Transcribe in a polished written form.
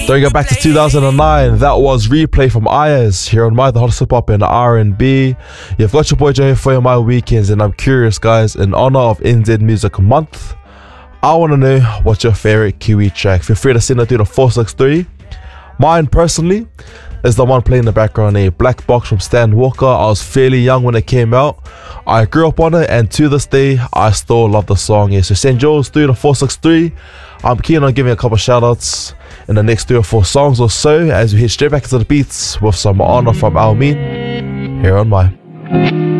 Going back to 2009, that was Replay from Ayers here on My The Hottest Hip Hop and R&B. You've got your boy Joey for My Weekends, and I'm curious, guys, in honor of NZ Music Month, I want to know what's your favorite Kiwi track. Feel free to send it through to 463. Mine personally is the one playing in the background, a Black Box from Stan Walker. I was fairly young when it came out. I grew up on it, and to this day I still love the song. So send yours through to 463. I'm keen on giving a couple shout outs in the next 3 or 4 songs or so as we head straight back into the beats with some honor from Almin here on My.